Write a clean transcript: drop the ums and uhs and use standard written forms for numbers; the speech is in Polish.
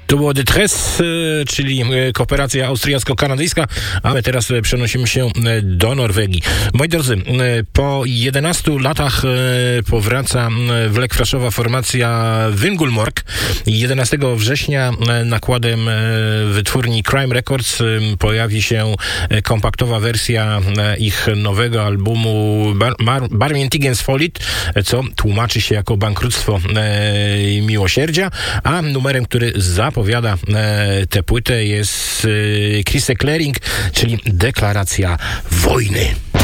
To było Detresse, czyli kooperacja austriacko-kanadyjska, a my teraz przenosimy się do Norwegii. Moi drodzy, po 11 latach powraca wlekfraszowa formacja Vingulmork. 11 września nakładem wytwórni Crime Records pojawi się kompaktowa wersja ich nowego albumu Barmentigens Folit, co tłumaczy się jako bankructwo miłosierdzia, a numerem, który zapowiada tę płytę jest Chris Clearing, czyli deklaracja wojny.